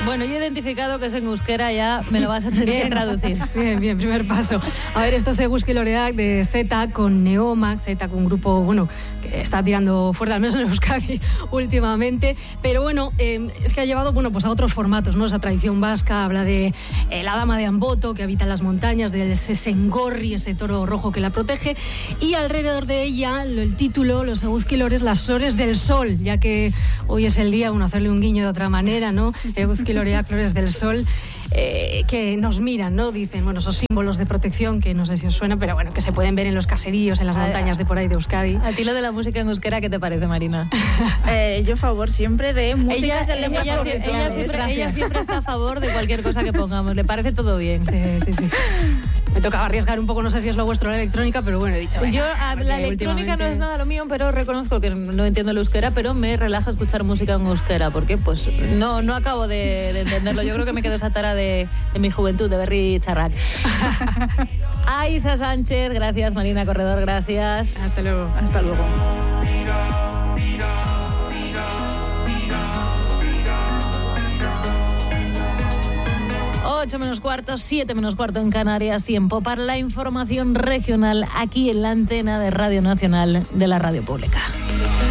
Bueno, yo he identificado que es en euskera, ya me lo vas a tener que traducir. Bien, primer paso. A ver, esto es Eguzki Loreak de Z con Neoma, Z con un grupo, bueno, que está tirando fuerte, al menos en Euskadi últimamente, pero bueno, es que ha llevado, bueno, pues a otros formatos, ¿no? Esa tradición vasca, habla de la dama de Amboto, que habita en las montañas, del Sesengorri, ese toro rojo que la protege, y alrededor de ella, el título, los Eguzki Lores, las flores del sol, ya que hoy es el día, bueno, hacerle un guiño de otra manera, ¿no? Eguzki Loreak, flores del sol, que nos miran, ¿no? Dicen, bueno, esos símbolos de protección que no sé si os suena, pero bueno, que se pueden ver en los caseríos, en las montañas de por ahí de Euskadi. ¿A ti lo de la música en euskera qué te parece, Marina? Yo a favor siempre de músicas en lenguas ella siempre está a favor de cualquier cosa que pongamos, le parece todo bien. Sí. Me tocaba arriesgar un poco, no sé si es lo vuestro la electrónica, pero bueno, he dicho... Yo, la electrónica no es nada lo mío, pero reconozco que no entiendo el euskera, pero me relaja escuchar música en euskera, porque pues no acabo de entenderlo. Yo creo que me quedo esa tara de mi juventud, de Berri Charrac. Aisa Sánchez, gracias. Marina Corredor, gracias. Hasta luego. Hasta luego. 8 menos cuarto, 7 menos cuarto en Canarias. Tiempo para la información regional aquí en la antena de Radio Nacional de la Radio Pública.